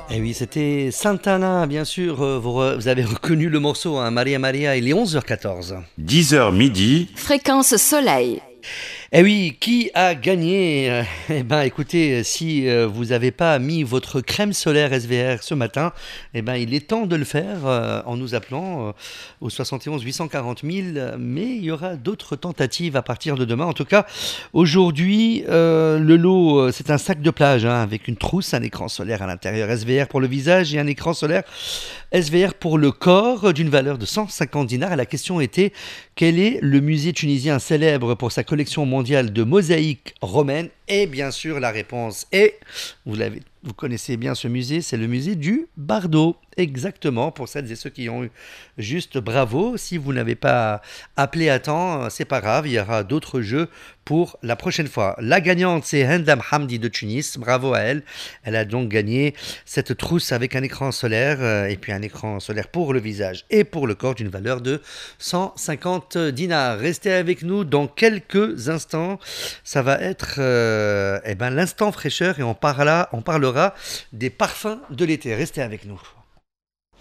Eh oui, c'était Santana, bien sûr. Vous avez reconnu le morceau, hein, Maria Maria, il est 11h14. 10h midi. Fréquence soleil. Eh oui, qui a gagné? Eh ben, écoutez, si vous n'avez pas mis votre crème solaire SVR ce matin, eh ben, il est temps de le faire en nous appelant au 71 840 000. Mais il y aura d'autres tentatives à partir de demain. En tout cas, aujourd'hui, le lot, c'est un sac de plage hein, avec une trousse, un écran solaire à l'intérieur SVR pour le visage et un écran solaire SVR pour le corps d'une valeur de 150 dinars. Et la question était, quel est le musée tunisien célèbre pour sa collection mondiale de mosaïques romaines? Et bien sûr, la réponse est, vous connaissez bien ce musée, c'est le musée du Bardo. Exactement, pour celles et ceux qui ont eu juste bravo. Si vous n'avez pas appelé à temps, c'est pas grave, il y aura d'autres jeux pour la prochaine fois. La gagnante, c'est Hendam Hamdi de Tunis. Bravo à elle. Elle a donc gagné cette trousse avec un écran solaire et puis un écran solaire pour le visage et pour le corps d'une valeur de 150 dinars. Restez avec nous dans quelques instants. Ça va être l'instant fraîcheur et on parlera des parfums de l'été. Restez avec nous.